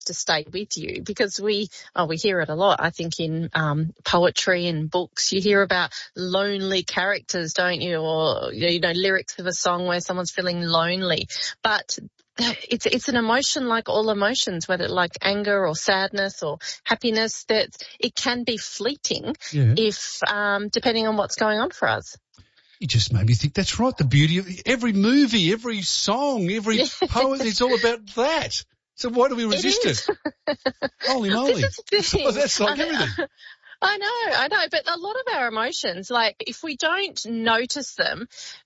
to stay with you, because we hear it a lot. I think in poetry and books, you hear about lonely characters, don't you? Or, lyrics of a song where someone's feeling lonely. But it's an emotion like all emotions, whether like anger or sadness or happiness, that it can be fleeting if depending on what's going on for us. You just made me think that's right. The beauty of every movie, every song, every poem, it's all about that. So why do we resist it? Holy moly. That's like everything. I know, but a lot of our emotions, like if we don't notice them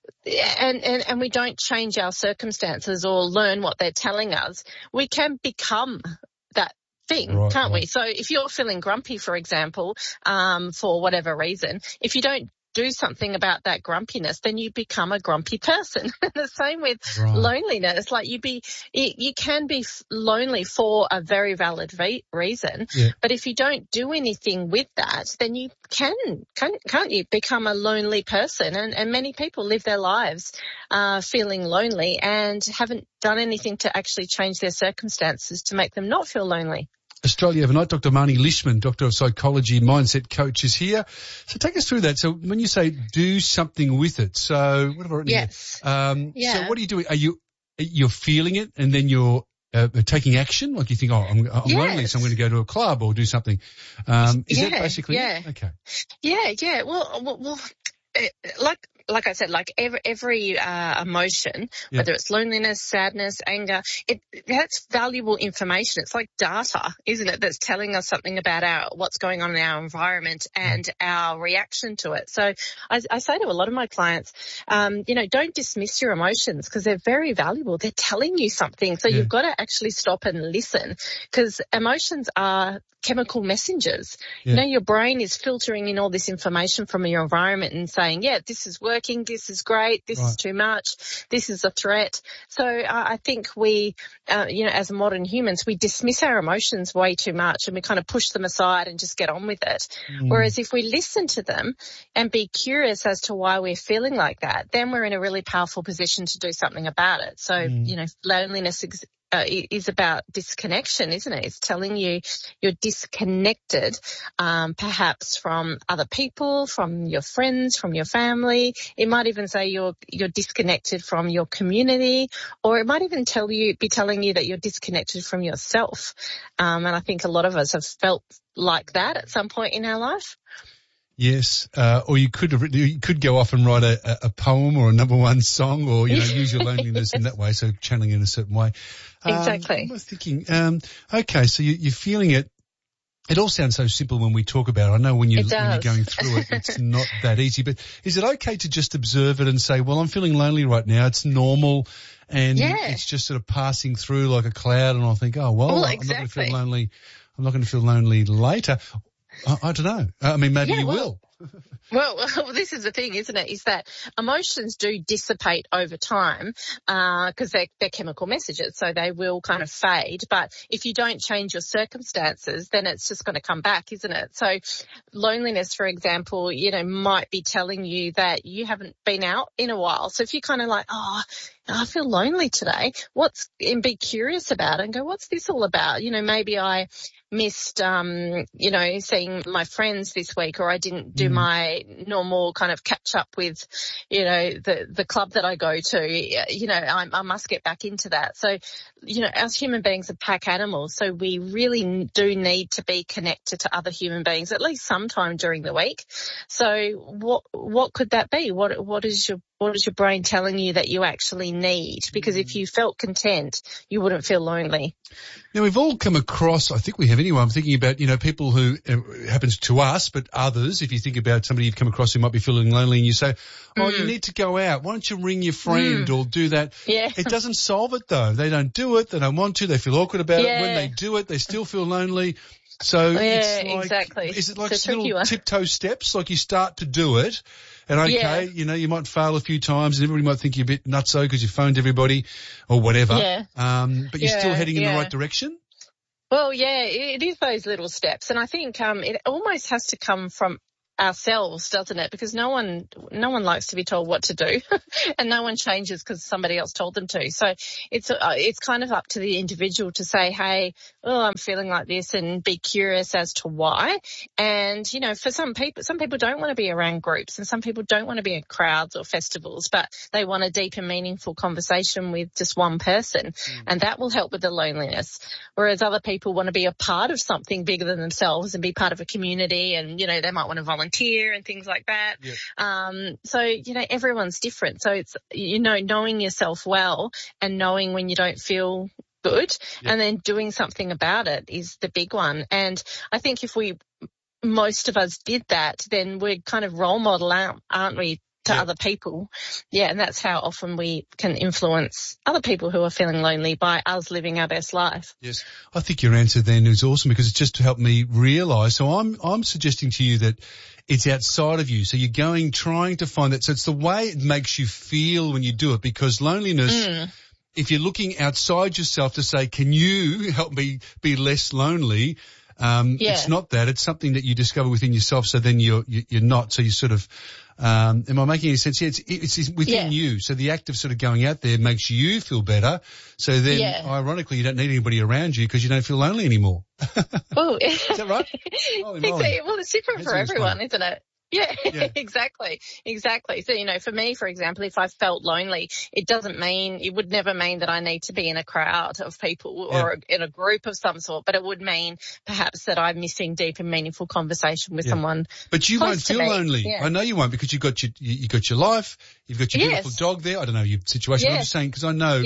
and we don't change our circumstances or learn what they're telling us, we can become that thing, can't we? So if you're feeling grumpy, for example, for whatever reason, if you don't do something about that grumpiness, then you become a grumpy person. The same with loneliness. Like you can be lonely for a very valid reason, but if you don't do anything with that, then you can't you become a lonely person? And many people live their lives feeling lonely and haven't done anything to actually change their circumstances to make them not feel lonely. Australia Overnight, Dr. Marnie Lishman, Doctor of Psychology, Mindset Coach, is here. So take us through that. So when you say do something with it, so what have I written here? So what are you doing? You're feeling it and then you're taking action? Like you think, I'm lonely, so I'm going to go to a club or do something. Is that basically it? Okay. Yeah. Well, like I said, like every emotion, whether it's loneliness, sadness, anger, that's valuable information. It's like data, isn't it? That's telling us something about what's going on in our environment and our reaction to it. So I say to a lot of my clients, don't dismiss your emotions because they're very valuable. They're telling you something. So you've got to actually stop and listen, because emotions are chemical messengers. Your brain is filtering in all this information from your environment and saying, this is working, this is great, this is too much, this is a threat. So I think we, as modern humans, we dismiss our emotions way too much and we kind of push them aside and just get on with it. Whereas if we listen to them and be curious as to why we're feeling like that, then we're in a really powerful position to do something about it. So, loneliness is about disconnection, isn't it? It's telling you you're disconnected, perhaps from other people, from your friends, from your family. It might even say you're disconnected from your community, or it might even be telling you that you're disconnected from yourself. And I think a lot of us have felt like that at some point in our life. Yes, or you could go off and write a poem or a number one song, or use your loneliness in that way, so channeling it in a certain way. Exactly. I was thinking, okay, so you're feeling it. It all sounds so simple when we talk about it. I know when you're going through it, it's not that easy. But is it okay to just observe it and say, well, I'm feeling lonely right now. It's normal, and it's just sort of passing through like a cloud, and I'll think, I'm not going to feel lonely. I'm not going to feel lonely later. I don't know. I mean, maybe you will. Well, this is the thing, isn't it, is that emotions do dissipate over time because they're chemical messages, so they will kind of fade. But if you don't change your circumstances, then it's just going to come back, isn't it? So loneliness, for example, might be telling you that you haven't been out in a while. So if you're kind of like, I feel lonely today, and be curious about it and go, what's this all about? Maybe I missed, seeing my friends this week, or I didn't do my normal kind of catch up with, the club that I go to. I must get back into that. So, as human beings are pack animals, so we really do need to be connected to other human beings at least sometime during the week. So what could that be? What is your brain telling you that you actually need? Because if you felt content, you wouldn't feel lonely. Now, we've all come across, I think we have anyway, I'm thinking about, people who, it happens to us, but others, if you think about somebody you've come across who might be feeling lonely and you say, you need to go out. Why don't you ring your friend or do that? Yeah. It doesn't solve it though. They don't do it. They don't want to. They feel awkward about it. When they do it, they still feel lonely. So it's like, exactly. Is it like little tiptoe steps? Like you start to do it and you might fail a few times and everybody might think you're a bit nutso because you phoned everybody or whatever. But you're still heading in the right direction? Well, it is those little steps. And I think it almost has to come from ourselves, doesn't it? Because no one likes to be told what to do and no one changes because somebody else told them to. So it's kind of up to the individual to say, hey, I'm feeling like this, and be curious as to why. And, you know, for some people don't want to be around groups, and some people don't want to be at crowds or festivals, but they want a deep and meaningful conversation with just one person, and that will help with the loneliness. Whereas other people want to be a part of something bigger than themselves and be part of a community, and, you know, they might want to volunteer and things like that. Yeah. So, you know, everyone's different. So it's, you know, knowing yourself well and knowing when you don't feel good, and then doing something about it is the big one. And I think if most of us did that, then we're kind of role model, aren't we, to other people. Yeah, and that's how often we can influence other people who are feeling lonely by us living our best life. Yes. I think your answer then is awesome, because it's just to help me realise. So I'm suggesting to you that it's outside of you. So you're trying to find that. So it's the way it makes you feel when you do it, because loneliness, if you're looking outside yourself to say, can you help me be less lonely? It's not that. It's something that you discover within yourself. So then you're not. So you sort of, am I making any sense? Yeah, it's within you. So the act of sort of going out there makes you feel better. So then, ironically, you don't need anybody around you because you don't feel lonely anymore. Oh, is that right? Well, it's different for everyone, isn't it? Yeah, exactly. So, you know, for me, for example, if I felt lonely, it would never mean that I need to be in a crowd of people or in a group of some sort, but it would mean perhaps that I'm missing deep and meaningful conversation with someone. But you won't feel lonely. Yeah. I know you won't, because you got your life, you've got your beautiful dog there. I don't know your situation. I'm just saying, because I know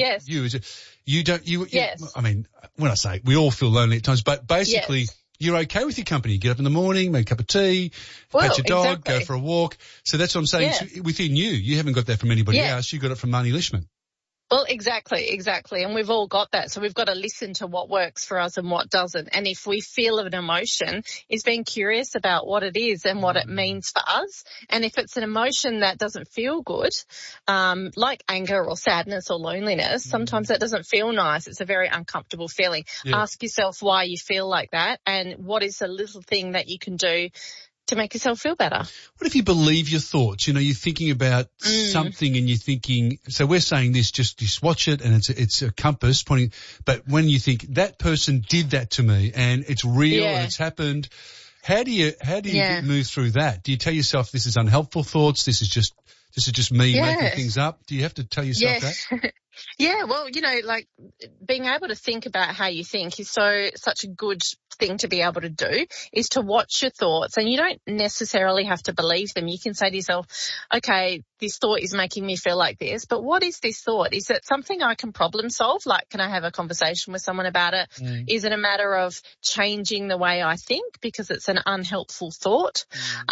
you. I mean, when I say we all feel lonely at times, but basically. Yes. You're okay with your company. You get up in the morning, make a cup of tea, pat your dog, go for a walk. So that's what I'm saying. Yeah. It's within you. You haven't got that from anybody else. You got it from Marnie Lishman. Well, exactly. And we've all got that. So we've got to listen to what works for us and what doesn't. And if we feel an emotion, is being curious about what it is and what it means for us. And if it's an emotion that doesn't feel good, like anger or sadness or loneliness, sometimes that doesn't feel nice. It's a very uncomfortable feeling. Yeah. Ask yourself why you feel like that, and what is a little thing that you can do to make yourself feel better. What if you believe your thoughts? You know, you're thinking about something and you're thinking, so we're saying this, just watch it, and it's a compass pointing, but when you think that person did that to me and it's real and it's happened, how do you move through that? Do you tell yourself this is unhelpful thoughts? This is just me making things up? Do you have to tell yourself that? Yeah, well, you know, like being able to think about how you think is such a good thing to be able to do, is to watch your thoughts, and you don't necessarily have to believe them. You can say to yourself, okay, this thought is making me feel like this, but what is this thought? Is it something I can problem solve? Like, can I have a conversation with someone about it? Is it a matter of changing the way I think because it's an unhelpful thought?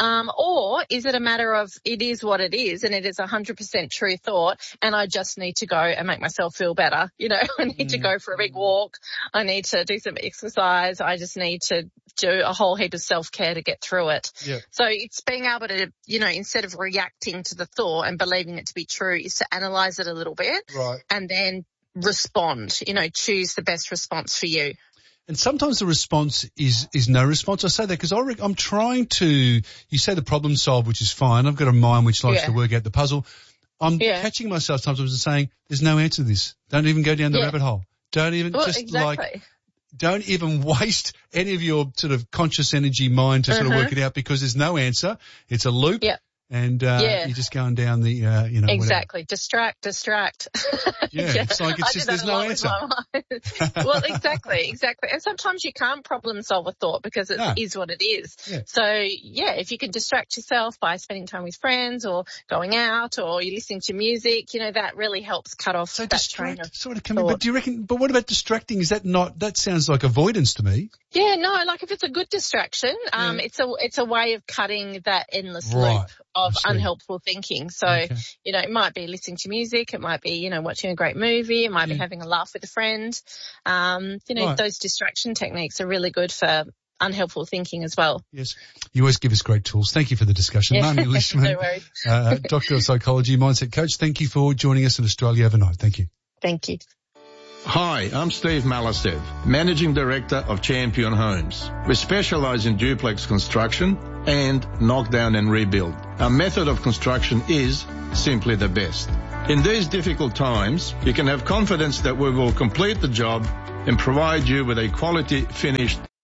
Or is it a matter of it is what it is, and it is 100% true thought, and I just need to go and make myself feel better? You know, I need to go for a big walk. I need to do some exercise. I just need to do a whole heap of self-care to get through it. Yeah. So it's being able to, you know, instead of reacting to the thought and believing it to be true, is to analyze it a little bit and then respond, you know, choose the best response for you. And sometimes the response is no response. I say that because I'm trying to, you say the problem solve, which is fine. I've got a mind which likes to work out the puzzle. I'm catching myself sometimes and saying, there's no answer to this. Don't even go down the rabbit hole. Don't even don't even waste any of your sort of conscious energy mind to sort of work it out, because there's no answer. It's a loop. Yeah. And you're just going down the, Exactly. Whatever. Distract. It's like it's just there's no answer. Well, exactly. And sometimes you can't problem solve a thought because it is what it is. Yeah. So, if you can distract yourself by spending time with friends or going out or you're listening to music, you know, that really helps cut off that train of sort of coming. But do you reckon, but what about distracting? Is that not, that sounds like avoidance to me. Yeah, no, like if it's a good distraction, it's a way of cutting that endless loop of unhelpful thinking. So, you know, it might be listening to music. It might be, you know, watching a great movie. It might be having a laugh with a friend. Those distraction techniques are really good for unhelpful thinking as well. Yes. You always give us great tools. Thank you for the discussion. Marnie Lishman, no worries. Doctor of Psychology, Mindset Coach. Thank you for joining us in Australia Overnight. Thank you. Thank you. Hi, I'm Steve Malasev, Managing Director of Champion Homes. We specialise in duplex construction, and knock down and rebuild. Our method of construction is simply the best. In these difficult times, you can have confidence that we will complete the job and provide you with a quality finished